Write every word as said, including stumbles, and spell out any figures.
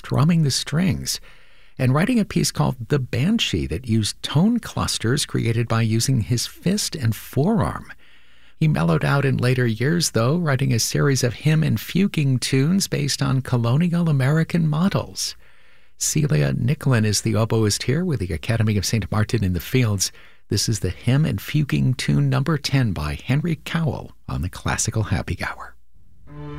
strumming the strings and writing a piece called The Banshee that used tone clusters created by using his fist and forearm. He mellowed out in later years, though, writing a series of hymn and fuguing tunes based on colonial American models. Celia Nicklin is the oboist here with the Academy of Saint Martin in the Fields. This is the hymn and fuguing tune number ten by Henry Cowell on the Classical Happy Hour.